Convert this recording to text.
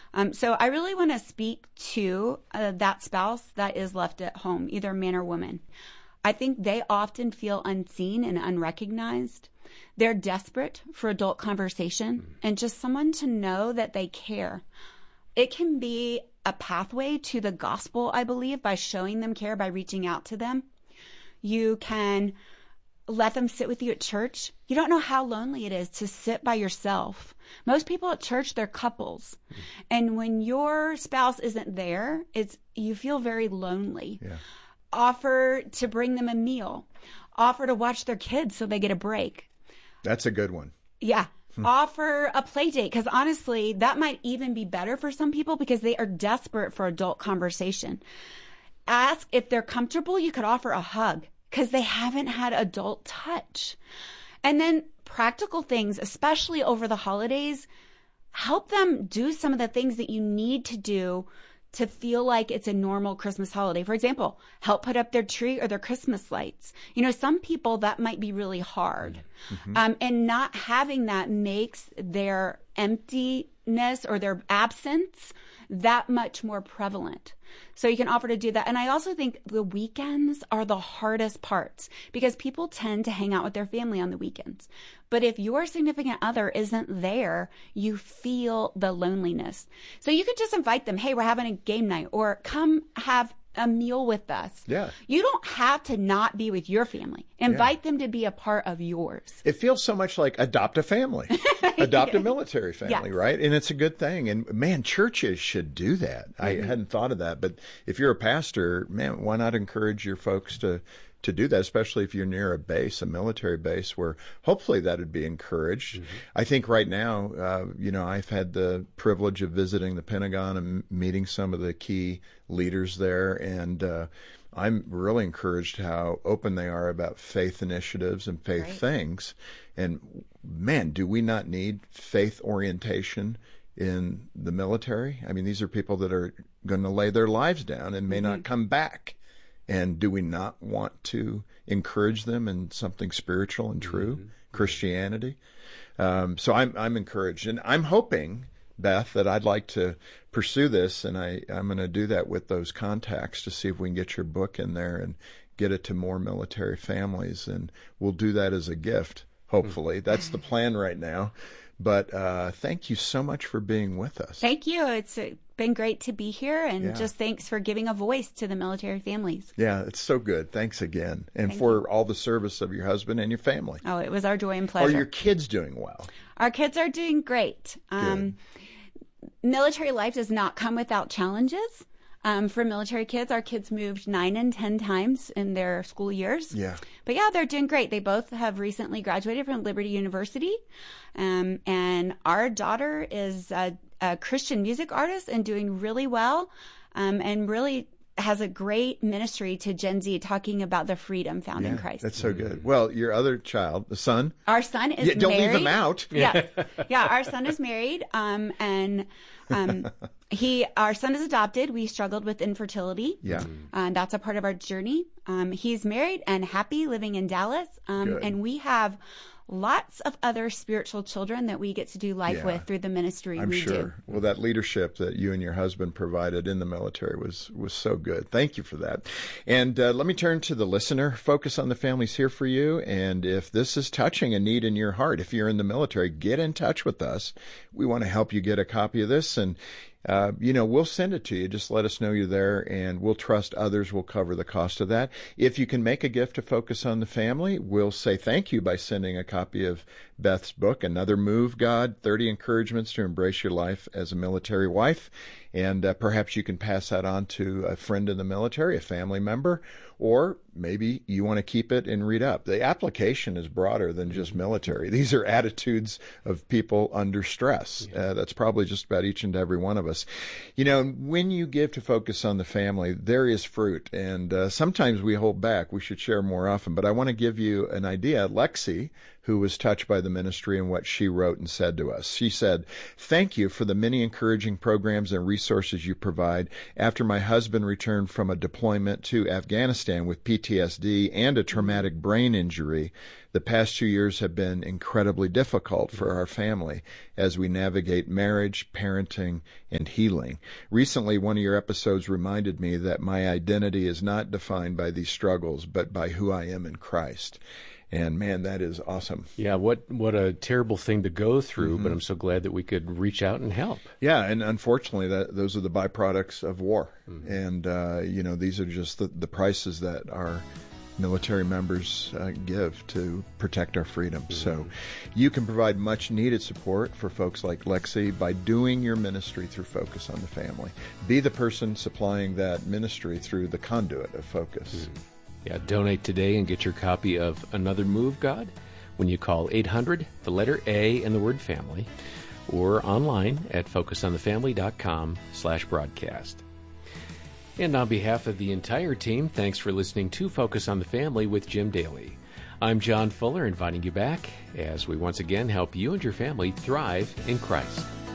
So I really want to speak to that spouse that is left at home, either man or woman. I think they often feel unseen and unrecognized. They're desperate for adult conversation and just someone to know that they care. It can be a pathway to the gospel, I believe, by showing them care, by reaching out to them. You can let them sit with you at church. You don't know how lonely it is to sit by yourself. Most people at church, they're couples. And when your spouse isn't there, you feel very lonely. Yeah. Offer to bring them a meal. Offer to watch their kids so they get a break. That's a good one. Yeah. Offer a play date, because honestly, that might even be better for some people because they are desperate for adult conversation. Ask if they're comfortable. You could offer a hug because they haven't had adult touch. And then practical things, especially over the holidays, help them do some of the things that you need to do to feel like it's a normal Christmas holiday. For example, help put up their tree or their Christmas lights. You know, some people that might be really hard. And not having that makes their emptiness or their absence that much more prevalent. So you can offer to do that. And I also think the weekends are the hardest parts because people tend to hang out with their family on the weekends. But if your significant other isn't there, you feel the loneliness. So you could just invite them, hey, we're having a game night, or come have a meal with us. Yeah. You don't have to not be with your family. Invite them to be a part of yours. It feels so much like adopt a family, adopt a military family, right? And it's a good thing. And man, churches should do that. I hadn't thought of that. But if you're a pastor, man, why not encourage your folks to do that, especially if you're near a base, a military base, where hopefully that would be encouraged. I think right now, I've had the privilege of visiting the Pentagon and meeting some of the key leaders there, and I'm really encouraged how open they are about faith initiatives and faith things. And man, do we not need faith orientation in the military? I mean, these are people that are going to lay their lives down and may not come back. And do we not want to encourage them in something spiritual and true, Christianity? So I'm encouraged. And I'm hoping, Beth, that I'd like to pursue this, and I'm going to do that with those contacts to see if we can get your book in there and get it to more military families. And we'll do that as a gift, hopefully. That's the plan right now. But thank you so much for being with us. Thank you. It's been great to be here, and just thanks for giving a voice to the military families. Yeah, it's so good. Thanks again. And for all the service of your husband and your family. Oh, it was our joy and pleasure. Are your kids doing well? Our kids are doing great. Military life does not come without challenges. For military kids, our kids moved 9 and 10 times in their school years. Yeah. But yeah, they're doing great. They both have recently graduated from Liberty University. And our daughter is a Christian music artist and doing really well, and really has a great ministry to Gen Z talking about the freedom found in Christ. That's so good. Well, your other child, the son. Our son is married. Don't leave him out. Yeah. Our son is married. And our son is adopted. We struggled with infertility. Yeah. And that's a part of our journey. He's married and happy living in Dallas. And we have lots of other spiritual children that we get to do life with through the ministry I'm we sure. do. Well, that leadership that you and your husband provided in the military was so good. Thank you for that. And let me turn to the listener. Focus on the Family's here for you. And if this is touching a need in your heart, if you're in the military, get in touch with us. We want to help you get a copy of this. And we'll send it to you. Just let us know you're there, and we'll trust others will cover the cost of that. If you can make a gift to Focus on the Family, we'll say thank you by sending a copy of Beth's book, Another Move, God, 30 Encouragements to Embrace Your Life as a Military Wife. And perhaps you can pass that on to a friend in the military, a family member, or maybe you want to keep it and read up. The application is broader than just military. These are attitudes of people under stress. That's probably just about each and every one of us. When you give to Focus on the Family, there is fruit, and sometimes we hold back. We should share more often, but I want to give you an idea. Lexi, who was touched by the ministry and what she wrote and said to us. She said, "Thank you for the many encouraging programs and resources you provide. After my husband returned from a deployment to Afghanistan, Afghanistan with PTSD and a traumatic brain injury, the past 2 years have been incredibly difficult for our family as we navigate marriage, parenting, and healing. Recently, one of your episodes reminded me that my identity is not defined by these struggles, but by who I am in Christ. And man, that is awesome. Yeah, what a terrible thing to go through, but I'm so glad that we could reach out and help. Yeah, and unfortunately, those are the byproducts of war. And, these are just the prices that our military members give to protect our freedom. So you can provide much needed support for folks like Lexi by doing your ministry through Focus on the Family. Be the person supplying that ministry through the conduit of Focus. Yeah, donate today and get your copy of Another Move, God when you call 800, the letter A, and the word family, or online at focusonthefamily.com/broadcast. And on behalf of the entire team, thanks for listening to Focus on the Family with Jim Daly. I'm John Fuller, inviting you back as we once again help you and your family thrive in Christ.